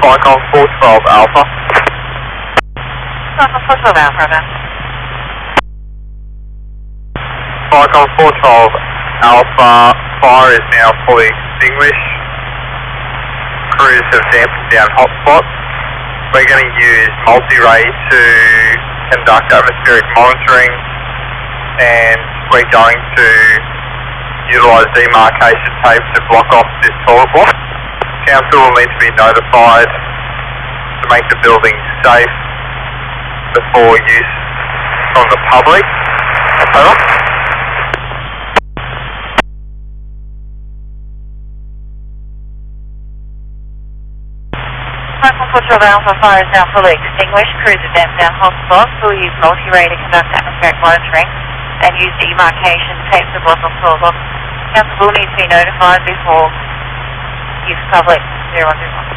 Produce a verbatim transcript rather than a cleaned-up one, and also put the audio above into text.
Vicon four twelve Alpha. Vicon four twelve Alpha, then. Vicon four twelve Alpha, fire is now fully extinguished. Crews have dampened down hotspots. We're going to use multi-ray to conduct atmospheric monitoring, and we're going to utilise demarcation tape to block off this toilet block. Council will need to be notified to make the building safe before use from the public. Over. Vicon four twelve Alpha, fire is now fully extinguished. Crews have damped down hotspots. We'll use multi-ray to conduct atmospheric monitoring and use demarcation tape to block off toilet blocks. Council will need to be notified before use public zero one two one.